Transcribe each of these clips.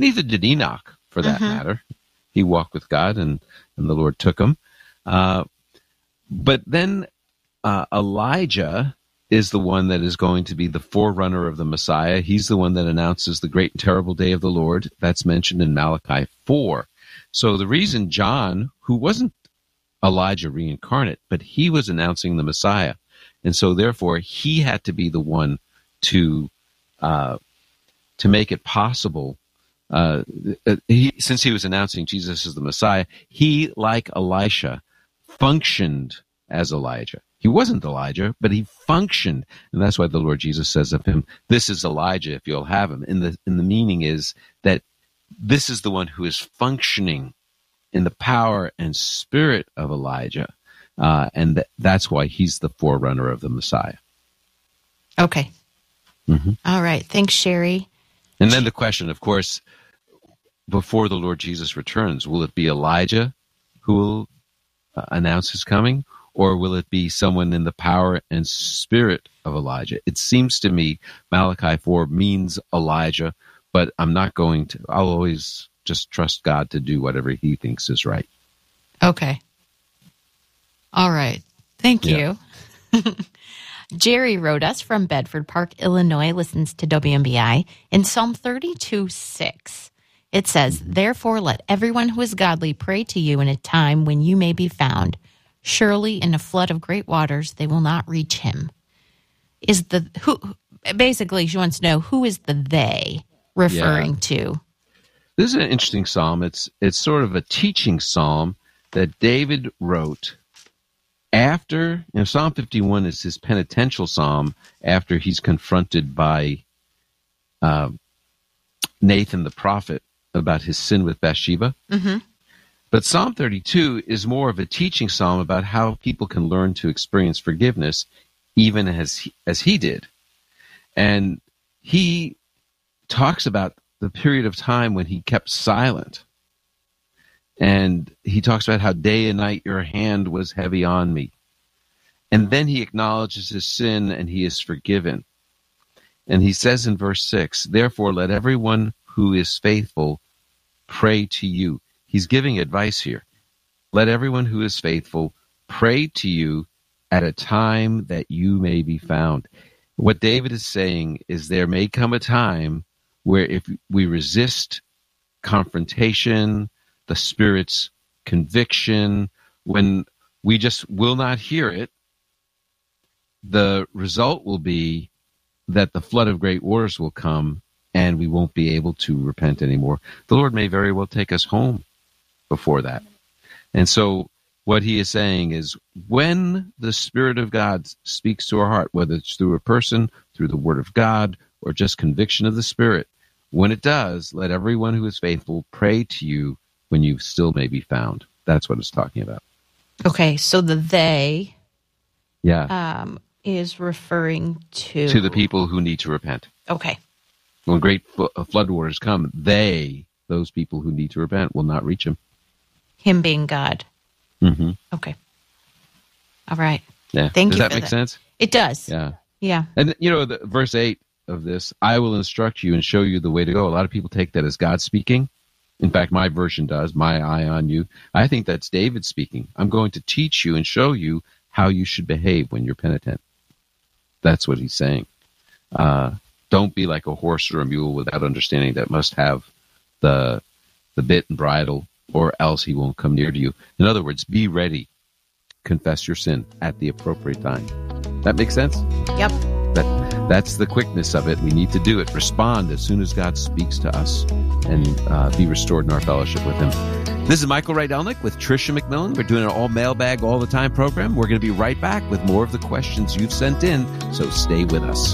Neither did Enoch, for that matter. He walked with God, and the Lord took him. But then Elijah is the one that is going to be the forerunner of the Messiah. He's the one that announces the great and terrible day of the Lord. That's mentioned in Malachi 4. So the reason John, who wasn't Elijah reincarnate, but he was announcing the Messiah, and so therefore he had to be the one to make it possible. Since he was announcing Jesus as the Messiah, he, like Elisha, functioned as Elijah. He wasn't Elijah, but he functioned, and that's why the Lord Jesus says of him, "This is Elijah, if you'll have him." And the meaning is that this is the one who is functioning in the power and spirit of Elijah, and that's why he's the forerunner of the Messiah. Okay. All right. Thanks, Sherry. And then the question, of course, before the Lord Jesus returns, will it be Elijah who will announce his coming, or will it be someone in the power and spirit of Elijah? It seems to me Malachi 4 means Elijah, but I'm not going to. I'll always just trust God to do whatever he thinks is right. Okay. All right. Thank you. Jerry wrote us from Bedford Park, Illinois, listens to WMBI. In Psalm 32:6, it says, "Therefore let everyone who is godly pray to you in a time when you may be found. Surely in a flood of great waters they will not reach him." Basically, she wants to know, who is the they referring to? This is an interesting psalm. It's sort of a teaching psalm that David wrote after, Psalm 51 is his penitential psalm after he's confronted by Nathan the prophet about his sin with Bathsheba. But Psalm 32 is more of a teaching psalm about how people can learn to experience forgiveness even as he did. And he talks about the period of time when he kept silent. And he talks about how day and night your hand was heavy on me. And then he acknowledges his sin and he is forgiven. And he says in verse 6, "Therefore let everyone who is faithful pray to you." He's giving advice here. Let everyone who is faithful pray to you at a time that you may be found. What David is saying is there may come a time where if we resist confrontation, the Spirit's conviction, when we just will not hear it, the result will be that the flood of great waters will come and we won't be able to repent anymore. The Lord may very well take us home before that. And so what he is saying is when the Spirit of God speaks to our heart, whether it's through a person, through the Word of God, or just conviction of the Spirit, when it does, let everyone who is faithful pray to you when you still may be found. That's what it's talking about. Okay, so the they is referring to the people who need to repent. Okay. When great floodwaters come, those people who need to repent, will not reach him. Him being God. Okay. All right. Yeah. Thank you. Does that make sense? It does. Yeah. Yeah. And, verse 8 of this, "I will instruct you and show you the way to go." A lot of people take that as God speaking. In fact, my version does, "my eye on you." I think that's David speaking. I'm going to teach you and show you how you should behave when you're penitent. That's what he's saying. Don't be like a horse or a mule without understanding that must have the bit and bridle, or else he won't come near to you. In other words, be ready. Confess your sin at the appropriate time. That makes sense? Yep. That's the quickness of it. We need to do it. Respond as soon as God speaks to us and be restored in our fellowship with him. This is Michael Rydelnik with Tricia McMillan. We're doing an all mailbag all the time program. We're going to be right back with more of the questions you've sent in, so stay with us.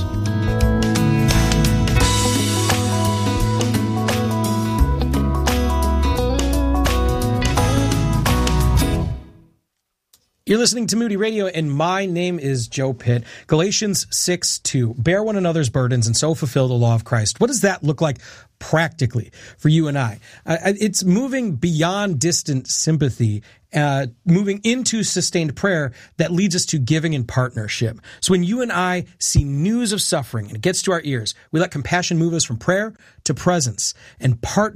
You're listening to Moody Radio, and my name is Joe Pitt. Galatians 6:2. Bear one another's burdens and so fulfill the law of Christ. What does that look like practically for you and I? It's moving beyond distant sympathy, moving into sustained prayer that leads us to giving in partnership. So when you and I see news of suffering and it gets to our ears, we let compassion move us from prayer to presence and partner